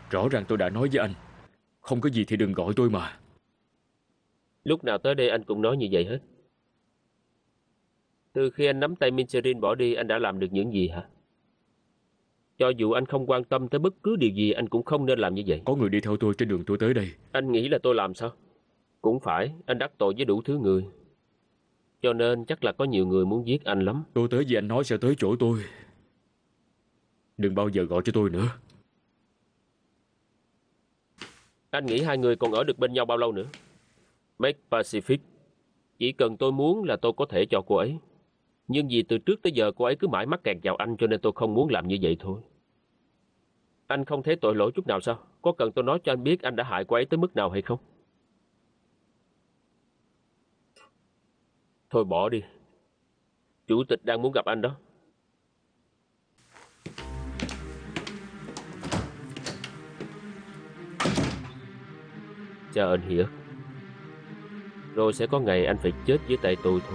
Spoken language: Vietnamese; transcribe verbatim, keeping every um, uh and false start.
Rõ ràng tôi đã nói với anh, không có gì thì đừng gọi tôi mà. Lúc nào tới đây anh cũng nói như vậy hết. Từ khi anh nắm tay Mincherin bỏ đi, anh đã làm được những gì hả? Cho dù anh không quan tâm tới bất cứ điều gì, anh cũng không nên làm như vậy. Có người đi theo tôi trên đường tôi tới đây. Anh nghĩ là tôi làm sao? Cũng phải, anh đắc tội với đủ thứ người. Cho nên chắc là có nhiều người muốn giết anh lắm. Tôi tới vì anh nói sẽ tới chỗ tôi. Đừng bao giờ gọi cho tôi nữa. Anh nghĩ hai người còn ở được bên nhau bao lâu nữa? Make Pacific. Chỉ cần tôi muốn là tôi có thể cho cô ấy. Nhưng vì từ trước tới giờ cô ấy cứ mãi mắc kẹt vào anh, cho nên tôi không muốn làm như vậy thôi. Anh không thấy tội lỗi chút nào sao? Có cần tôi nói cho anh biết anh đã hại cô ấy tới mức nào hay không? Thôi bỏ đi. Chủ tịch đang muốn gặp anh đó. Chào anh Hiệp. Rồi sẽ có ngày anh phải chết dưới tay tôi thôi.